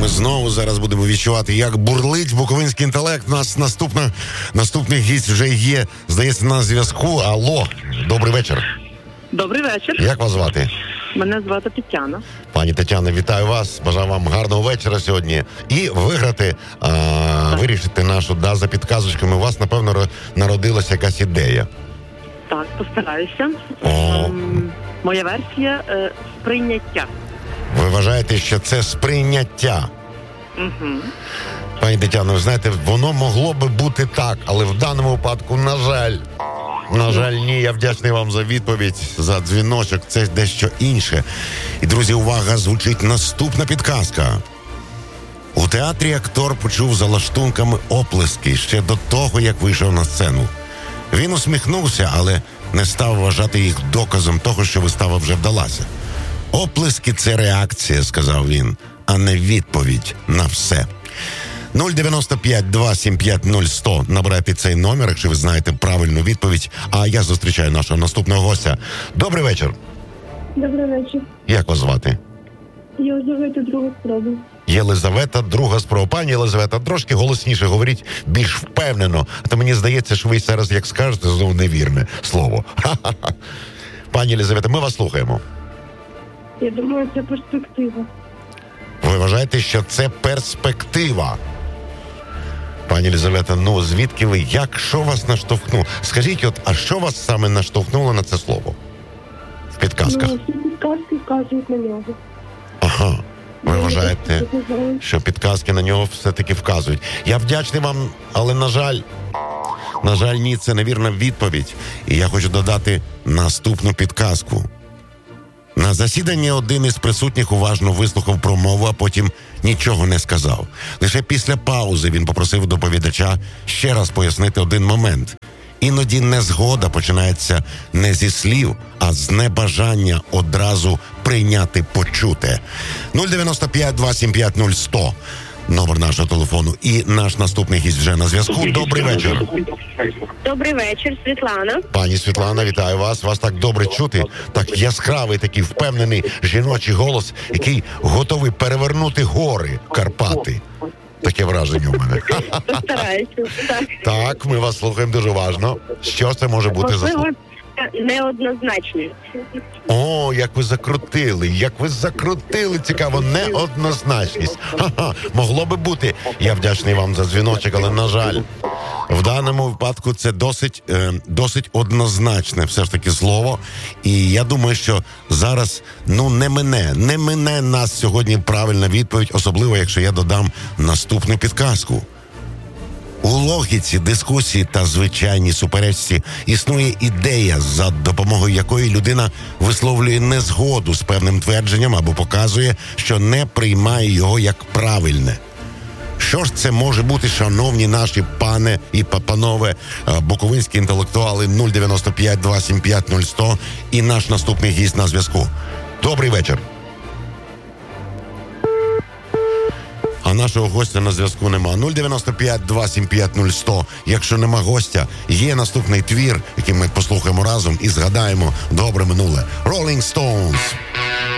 ми знову зараз будемо відчувати, як бурлить буковинський інтелект. У нас наступний гість вже є, здається, на зв'язку. Алло, добрий вечір. Добрий вечір. Як вас звати? Мене звати Тетяна. Пані Тетяно, вітаю вас. Бажаю вам гарного вечора сьогодні. І виграти, вирішити нашу, за підказочками. У вас, напевно, народилася якась ідея. Так, постараюся. Моя версія сприйняття. Ви вважаєте, що це сприйняття? Угу. Пані Тетяно, ви знаєте, воно могло би бути так, але в даному випадку, на жаль, ні. Я вдячний вам за відповідь, за дзвіночок. Це дещо інше. І, друзі, увага, звучить наступна підказка. У театрі актор почув за лаштунками оплески ще до того, як вийшов на сцену. Він усміхнувся, але не став вважати їх доказом того, що вистава вже вдалася. Оплески – це реакція, сказав він, а не відповідь на все. 095-275-0100. Набирайте цей номер, якщо ви знаєте правильну відповідь. А я зустрічаю нашого наступного гостя. Добрий вечір. Добрий вечір. Як вас звати? Єлизавета, друга спроба. Єлизавета, друга спроба. Пані Єлизавета, трошки голосніше говоріть, більш впевнено. А то мені здається, що ви зараз, як скажете, знову невірне слово. Ха-ха-ха. Пані Єлизавета, ми вас слухаємо. Я думаю, це перспектива. Ви вважаєте, що це перспектива? Пані Єлизавета, звідки ви? Що вас наштовхнуло? Скажіть, а що вас саме наштовхнуло на це слово? В підказках. Всі підказки вказують на нього. Ага. Ви вважаєте, що підказки на нього все-таки вказують. Я вдячний вам, але, на жаль, ні, це невірна відповідь. І я хочу додати наступну підказку. На засіданні один із присутніх уважно вислухав промову, а потім нічого не сказав. Лише після паузи він попросив доповідача ще раз пояснити один момент. Іноді незгода починається не зі слів, а з небажання одразу прийняти почуте. 095-275-0100. Номер нашого телефону. І наш наступний гість вже на зв'язку. Добрий вечір. Добрий вечір, Світлана. Пані Світлана, вітаю вас. Вас так добре чути. Так яскравий, такий впевнений жіночий голос, який готовий перевернути гори, Карпати. Таке враження у мене. Постараюся. Так, ми вас слухаємо дуже уважно. Що це може бути за слово? Неоднозначність. О, як ви закрутили, цікаво, неоднозначність. Могло би бути. Я вдячний вам за дзвіночок, але, на жаль, в даному випадку це досить однозначне все ж таки слово. І я думаю, що зараз, не мине нас сьогодні правильна відповідь, особливо, якщо я додам наступну підказку. У логіці, дискусії та звичайній суперечці існує ідея, за допомогою якої людина висловлює незгоду з певним твердженням або показує, що не приймає його як правильне. Що ж це може бути, шановні наші пане і панове, буковинські інтелектуали? 095-275-0100 і наш наступний гість на зв'язку. Добрий вечір. А нашого гостя на зв'язку нема. 095-275-0100. Якщо нема гостя, є наступний твір, який ми послухаємо разом і згадаємо добре минуле. Rolling Stones.